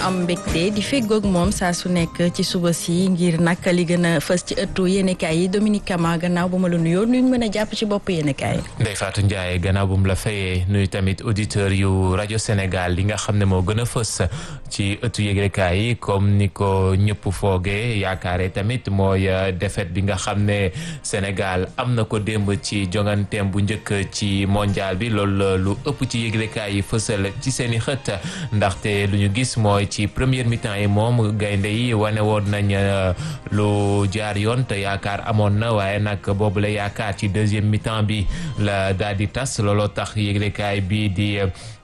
am mbégte di feggoog moom saa su nekk ci suba si ngir nag li gën a fës ci ëttu yéenekaay yi Dominique Kama gannaaw ba ma la nuyoo nuñ mën a jàpp ci bopp yéenekaay yi. Ndeye Fatou Ndiaye gannaaw bu mu la fayee nuyu tamit auditeur yu rajo Sénégal li nga xam ne moo gën a fës ci ëttu yéenekaay yi comme ni ko ñëpp foogee yaakaare tamit mooy défaite bi nga xam ne Sénégal am na ko démb ci jonganteem bu njëkk ci mondial bi loolu lu ëpp ci yéenekaay yi fësal ci seen i xët ndaxte lu ñu gis mooy ci première mi-temps yi moom gaynde yi wane woon nañ lu jaar yoon te yaakaar amoon na waaye nag boobu la yaakaar ci deuxième mi-temps bi la daal di tas looloo tax yéglekaay bi di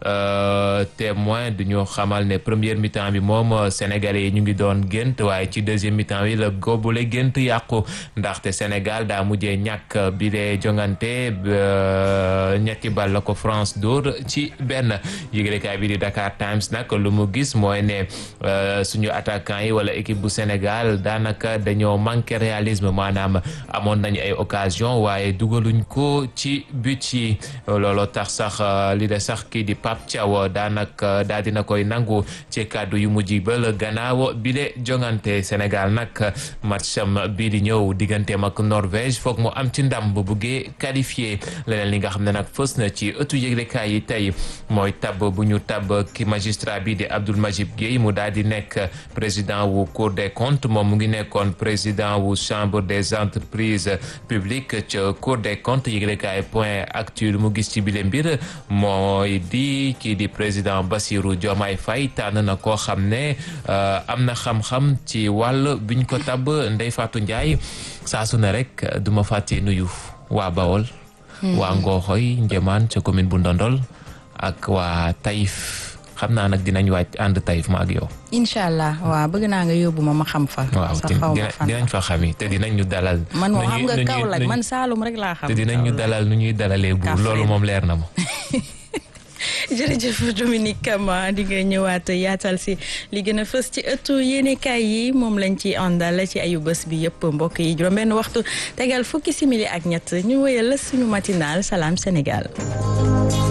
témoin duñu xamal ne première mi-temps bi moom sénégalais yi ñu ngi doon gént waaye ci deuxième mi-temps bi la góobule gént yàqu ndaxte Sénégal daa mujjee ñàkk bi lee jongante ñetti bal la ko France dóor ci benn yéglekaay bi di Dakar Times nag lu mu gis mooy ne suñu attaquant yi wala équipe bu Sénégal daanaka dañoo manqué réalisme maanaam amoon nañu ay occasion waaye dugaluñ ko ci but yi looloo tax sax li de sax kii di Pape Thiaw daanaka daal dina koy nangu ci kàddu yu mujj ba la gannaaw bi de jongante Sénégal nag matcham bii di ñëw digganteem ak Norvège foog mu am ci ndam bu buggee qualifié leneen li nga xam ne nag fës na ci ëttu yëglekaay yi tey mooy tab bu ñu tab ki magistrat bi di Abdoul Majib Gueye mu daal di nekk président wu Cour des comptes moom mu ngi nekkoon président wu chambre des entreprises publiques ca Cour des comptes yëglekaay point actu mu gis ci bile mbir mooy di kii di président Bassirou Diomaye Faye tànn na koo xam ne am na xam-xam ci wàll biñ ko tab Ndeye Fatou Ndiaye saa su ne rek duma fàtte nuyu waa Bawol waa Ngooxoy Njëmaan ca commune bu Ndondol ak waa Taïf xam naa nag dinañ wàcc ànd Taïf ma ak yow. incha allah waaw bëgg naa nga yóbbu ma xam fa. waaw dinañ fa xami te dinañ ñu dalal. man moo xam nga Kaolack man Saalum rek laa xam. te dinañ ñu dalal nu ñuy dalalee buur loolu moom leer na ma. jërëjëf Dominique Kama di nga ñëwaat yaatal si li gën a fës ci ëttu yéenekaay yi moom lañ ci àndal ci ayu bés bi yëpp mbokk yi juróom-benn waxtu tegal fukki simili ak ñett ñu wéyal suñu matinal Salam Sénégal.